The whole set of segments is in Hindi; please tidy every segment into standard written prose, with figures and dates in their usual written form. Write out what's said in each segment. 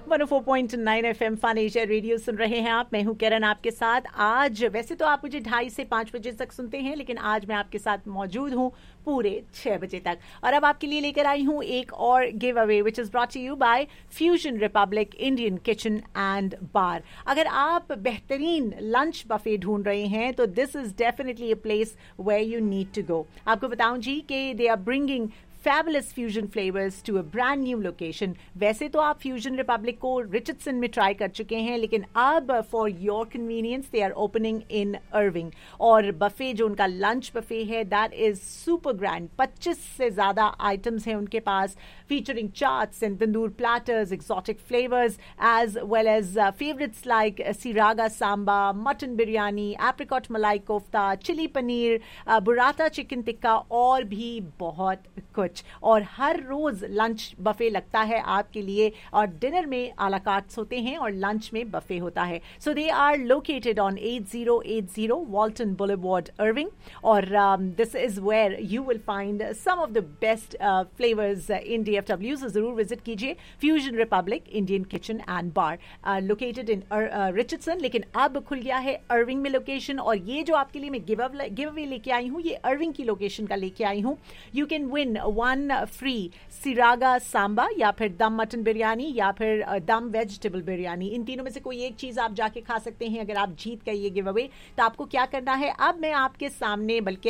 104.9 FM फन एशिया रेडियो सुन रहे हैं आप। मैं हूं किरण आपके साथ। आज वैसे तो आप मुझे 2:30 से 5 बजे तक सुनते हैं, लेकिन आज मैं आपके साथ मौजूद हूं पूरे 6 बजे तक। और अब आपके लिए लेकर आई हूं एक और give away which is brought to you bye fusion Republic Indian kitchen and बार। अगर आप बेहतरीन लंच बफे ढूंढ रहे हैं तो this is definitely a place where you need to go. आपको बताऊं जी कि they are bringing fabulous fusion flavors to a brand new location। वैसे तो आप फ्यूजन रिपब्लिक को रिचर्डसन में ट्राई कर चुके हैं, लेकिन अब for your convenience they are opening in अर्विंग। और बफे जो उनका लंच बफे है दैट इज सुपर ग्रैंड। 25 से ज्यादा आइटम्स हैं उनके पास, featuring chaats and tandoor platters, exotic flavours as well as favourites like सिरागा Samba, mutton biryani, apricot मलाई कोफ्ता, चिली पनीर, बुराता चिकन टिक्का और भी बहुत कुछ। और हर रोज लंच बफे लगता है आपके लिए, और डिनर में आला कार्ट्स होते हैं और लंच में बफे होता है। सो they are located on 8080 वॉल्टन boulevard अर्विंग, और this is where you will find some of the best flavours in DFW। सो जरूर विजिट कीजिए fusion Republic Indian kitchen and bar, located in Richardson, लेकिन अब खुल गया है अर्विंग में लोकेशन। और ये जो आपके लिए मैं गिव अवे लेके आई हूँ, ये अर्विंग की लोकेशन का लेके आई हूँ। You can win 1 free सिरागा Samba, या फिर दम मटन बिरयानी, या फिर दम वेजिटेबल बिरयानी। इन तीनों में से कोई एक चीज आप जाके खा सकते हैं अगर आप जीत गए ये गिव अवे। तो आपको क्या करना है, अब मैं आपके सामने बल्कि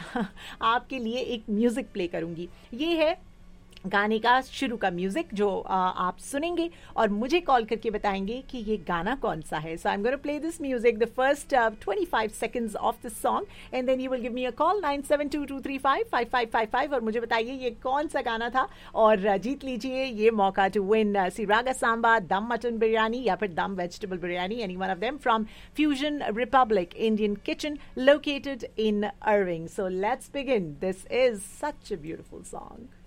आपके लिए एक म्यूजिक प्ले करूंगी। ये है गाने का शुरू का म्यूजिक जो आप सुनेंगे और मुझे कॉल करके बताएंगे कि ये गाना कौन सा है। सो I am going to play this music, the first 25 seconds of this song, and then you will give me a call 9722355555 और मुझे बताइए ये कौन सा गाना था, और जीत लीजिए ये मौका टू विन सिरागा सांबा, दम मटन बिरयानी या फिर दम vegetable biryani, any one of them from fusion Republic Indian kitchen located in अर्विंग। So let's begin. This is such a beautiful song.